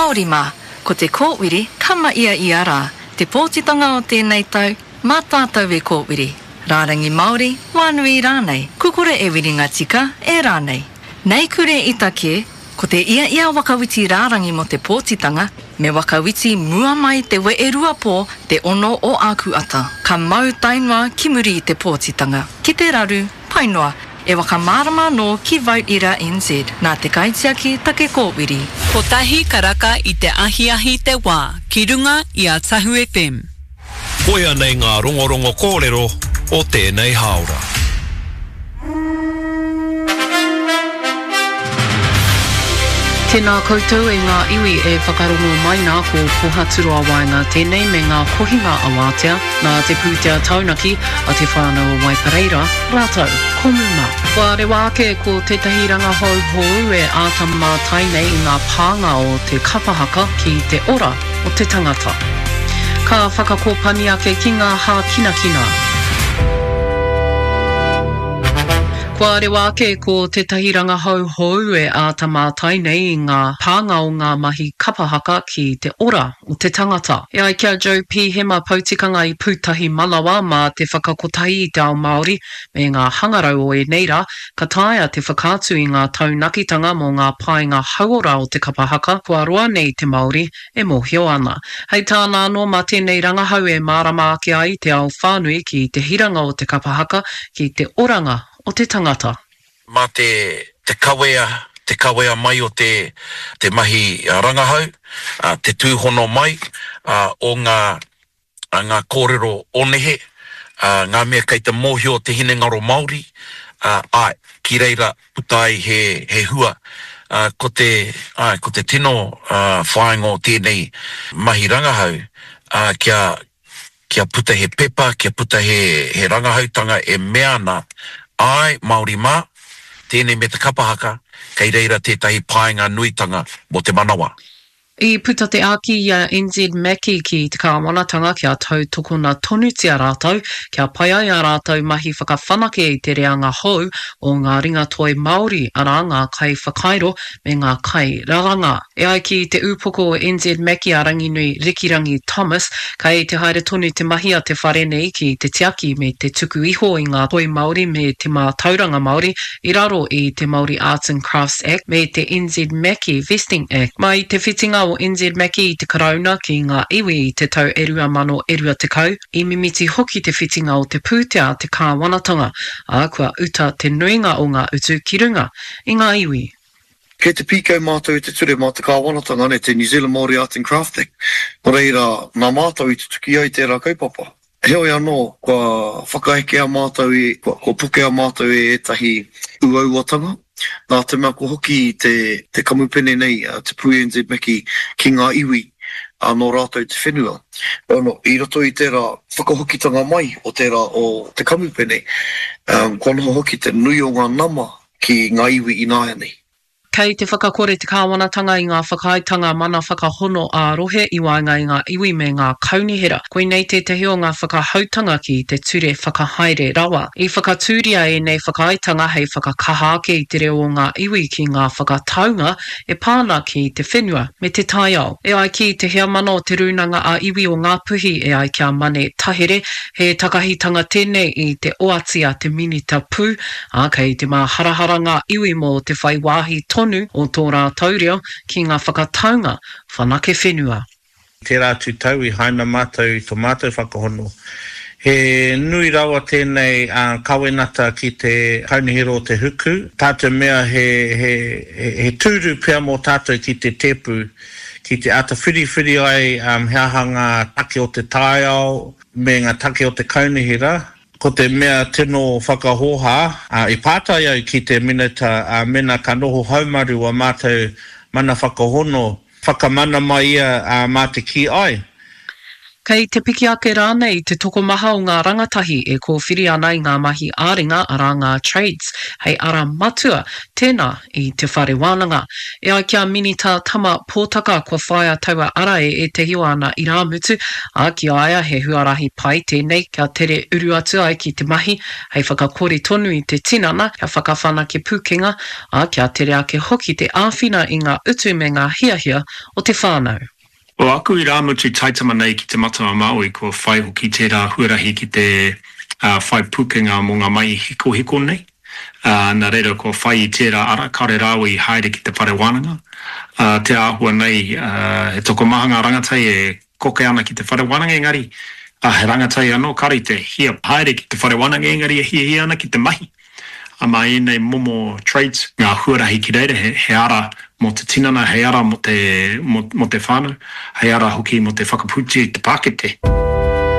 Māori mā, ko te kōwiri kama ia I ara, te pōtitanga o tēnei tau, mā tātou e kōwiri. Rārangi Māori, wānui rānei, kukore e wiringa tika e rānei. Nei kure I take, ko te ia wakawiti rārangi mo te pōtitanga, me wakawiti mua mai te we e rua pō te ono o āku ata. Ka mau tainua ki muri I te pōtitanga. Ki te raru, painoa, e waka marama no ki Vote Ira NZ, nā te kaitiaki take kōwiri. Ko tahi karaka I te ahi te wā, ki runga I a Tahu FM. Koia nei ngā rongorongo kōrero o tēnei haora. Tēnā koutou e ngā iwi e whakarongo mai nā ko Pohaturua Wainga tēnei me ngā kohinga awātea nā te pūtea taunaki a te whānau Waipareira, rātou, komuma. Kua rewa ake ko tētahi ranga hou e ātama tainei I ngā pānga o te kapahaka ki te ora o te tangata. Ka whakakōpani ake ki ngā hākinakina. Kua rewa ake ko tētahi ranga hou e ātama tainei I ngā pānga o ngā mahi kapahaka ki te ora o te tangata. E ai kia Joe P. Hema pautikanga I pūtahi Malawa mā te whakakotahi I te ao Māori me ngā hangarau o e neira, ka taia te whakātu I ngā taunakitanga mō ngā painga hauora o te kapahaka, kua roa nei te Māori e mōhio ana. Hei tāna anō mā tēnei rangahau e mārama ake ai te ao whānui ki te hiranga o te kapahaka ki te oranga o te tangata. Mā te kawea mai o te mahi rangahau, te tūhono mai o ngā kōrero onehe, ngā mea kei te mōhio te hinengaro Māori, ki reira putai he hua, ko te tino whaingo tēnei mahi rangahau, kia puta he pepa, kia puta he rangahautanga e mea ana, ai Māori mā, tēnei me te kapahaka, kei reira tētahi painga nuitanga mo te manawa. I puta te aki I NZ Maki ki te kāwanatanga kia tau tokona tonutia rātou, kia pai ai a rātou mahi whakawhanake I te reanga hou o ngā ringa toi Māori ara ngā kai whakairo me ngā kai raranga. E ai ki te upoko o NZ Maki a Ranginui Rikirangi Thomas, kai te haere tonu te mahi a te wharenei ki te tiaki me te tuku iho I ngā toi Māori me te mā tauranga Māori I raro I te Māori Arts and Crafts Act me te NZ Maki Vesting Act. Mai te whitinga o NZ Maki I te karauna ki ngā iwi I te tau 2020, I mimiti hoki te whitinga o te pūtea te kāwanatanga, a kua uta te nuinga o ngā utu ki runga I ngā iwi. Kei te pīkau mātou I te ture mā te kāwanatanga ne te New Zealand Māori Arts and Crafts Act. Nō reira, nā mātou I tutuki ai tērā kaupapa. Heoi anō, kua whakaeke a mātou kua puke a mātou tahi uauatanga. Nā te mea ko hoki te kamupene nei, te pui NZ Maki ki ngā iwi no rātou te whenua. I roto I tērā whakahokitanga mai o tērā o te kamupene, kua noho hoki te nui o ngā nama ki ngā iwi I nāia nei. Kei te whakakore te kāwanatanga I ngā whakaitanga mana whakahono a rohe I wainga I ngā iwi me ngā kaunihera. Koe nei te o ngā whakahautanga ki te ture whakahaere rawa. I whakatūria nei whakaitanga hei whakakaha ake I te reo o ngā iwi ki ngā whakataunga e pāna ki te whenua me te taiao. E ai ki te hea mana o te runanga a iwi o ngā puhi e ai kia mane tahere he takahitanga tēnei I te oati a te minita pū, a kei te mā harahara ngā iwi mo te whai wāhi tonu o tō rātou reo ki ngā whakataunga whanake whenua. Te rātu tau I haina mātou I tō mātou whakahono. He nui rawa tēnei kawenata ki te kaunihero o te huku. Tātou mea he tūru pia mō tātou ki te tepu, ki te ata whiri ai heaha ngā take o te taiao, me ngā take o te kaunihera. Ko te mea tino whakahoha, I pātai au ki te minata mena ka noho haumaru a mātou mana whakahono, whakamana mai ia mā te ki ai. Kei te piki ake rānei te tokomaha o ngā rangatahi e kōwhiri ana i ngā mahi āringa ara ngā trades, hei ara matua, tēnā i te whare wānanga. E ai kia minita tama pōtaka kua whaia taua ara e te hiwa ana i rāmutu, a ki aia he huarahi pai tēnei, kia tere uru atu ai ki te mahi, hei whakakore tonu i te tinana, kia whakawhana ke pūkenga, a kia tere ake hoki te āwhina i ngā utu me ngā hiahia o te whānau. O aku I rāmutu taitama nei ki te matama Māui kua whai hoki tērā huarahi ki te whai pukenga mō ngā mai hiko nei. Nā reira kua whai I tērā ara kare rāui haere ki te whare wānanga. Te āhua nei he toko maha ngā rangatai e koke ana ki te whare wānanga engari. He rangatai anō kari te hia haere ki te whare wānanga engari e hia ana ki te mahi. Ama e nei momo trades ngā huarahi ki reire he ara mo te tinana, he ara mo te whānau, he ara hoki mo te whakaputi te pākete.